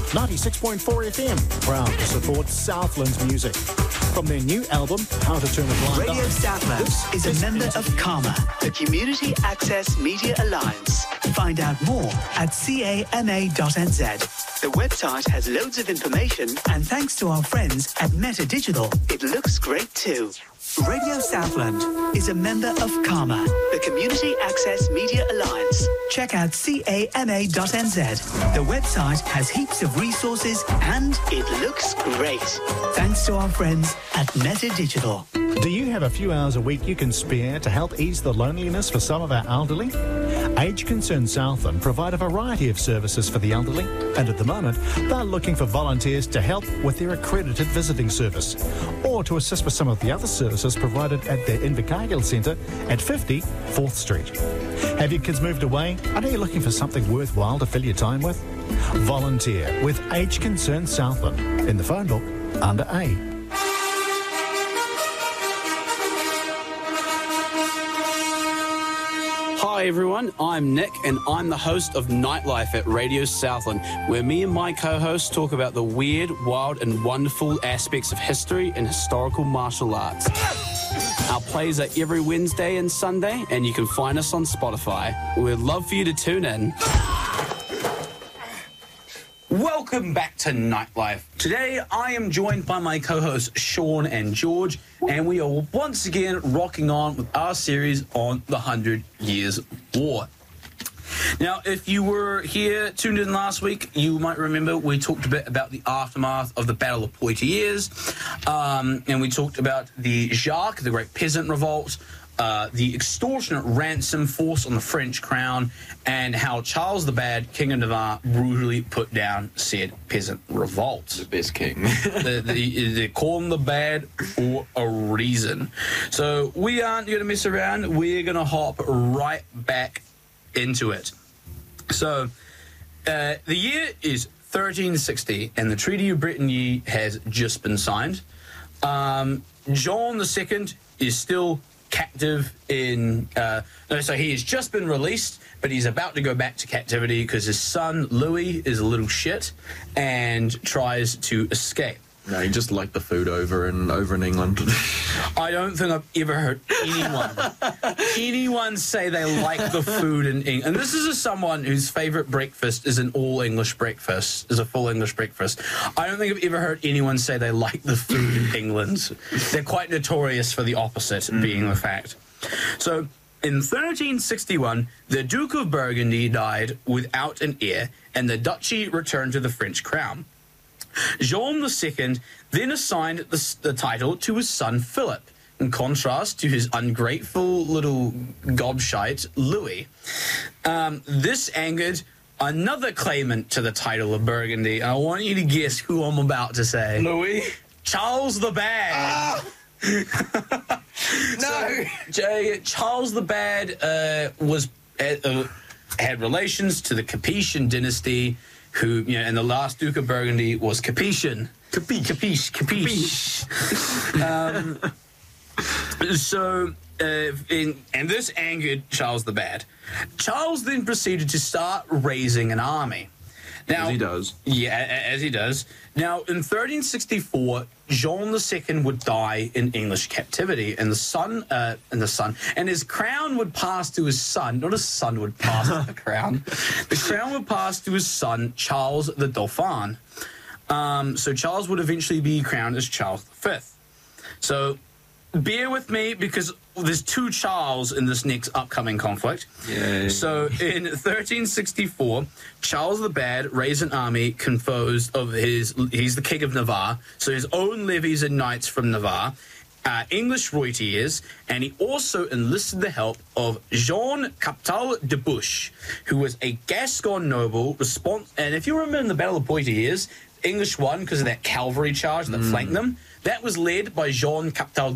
96.4 FM, proud to support Southland's music. From their new album, How to Turn a Blind Eye. Radio Southland is a member of CAMA, the Community Access Media Alliance. Find out more at cama.nz. The website has loads of information, and thanks to our friends at Meta Digital, it looks great too. Radio Southland is a member of CAMA, the Community Access Media Alliance. Check out cama.nz. The website has heaps of resources and it looks great. Thanks to our friends at Meta Digital. Do you have a few hours a week you can spare to help ease the loneliness for some of our elderly? Age Concern Southland provide a variety of services for the elderly, and at the moment, they're looking for volunteers to help with their accredited visiting service, or to assist with some of the other services provided at their Invercargill Centre at 50 4th Street. Have your kids moved away? Are you looking for something worthwhile to fill your time with? Volunteer with Age Concern Southland in the phone book under A. Hi everyone, I'm Nick and I'm the host of Nightlife at Radio Southland, where me and my co-hosts talk about the weird, wild and wonderful aspects of history and historical martial arts. Our plays are every Wednesday and Sunday, and you can find us on Spotify. We'd love for you to tune in. Welcome back to Nightlife. Today, I am joined by my co-hosts Sean and George, and we are once again rocking on with our series on the 100 Years' War. Now, if you were here tuned in last week, you might remember we talked a bit about the aftermath of the Battle of Poitiers, and we talked about the Jacques, the Great Peasant Revolt, the extortionate ransom force on the French crown, and how Charles the Bad, King of Navarre, brutally put down said peasant revolt. The best king. They call him the Bad for a reason. So we aren't going to mess around. We're going to hop right back into it. So the year is 1360, and the Treaty of Bretigny has just been signed. John II is still captive in so he has just been released, but he's about to go back to captivity because his son Louis is a little shit and tries to escape. No, he just liked the food over in England. I don't think I've ever heard anyone say they like the food in England. And this is someone whose favourite breakfast is an all-English breakfast, is a full English breakfast. I don't think I've ever heard anyone say they like the food in England. They're quite notorious for the opposite being the fact. So, in 1361, the Duke of Burgundy died without an heir, and the duchy returned to the French crown. Jean II then assigned the title to his son Philip, in contrast to his ungrateful little gobshite Louis. This angered another claimant to the title of Burgundy. I want you to guess who I'm about to say. Louis? Charles the Bad. No! So, Charles the Bad had relations to the Capetian dynasty, who, and the last Duke of Burgundy was Capetian. Capiche. And this angered Charles the Bad. Charles then proceeded to start raising an army. Now, as he does. Yeah, as he does. Now, in 1364, Jean II would die in English captivity, and his crown would pass to his son. Not his son would pass the crown. The crown would pass to his son, Charles the Dauphin. So Charles would eventually be crowned as Charles V. So bear with me, because there's two Charles in this next upcoming conflict. Yay. So in 1364, Charles the Bad raised an army composed of he's the King of Navarre, so his own levies and knights from Navarre, English roytiers, and he also enlisted the help of Jean Captal de Buch, who was a Gascon noble. And if you remember in the Battle of Poitiers, English won because of that cavalry charge that flanked them. That was led by Jean Captal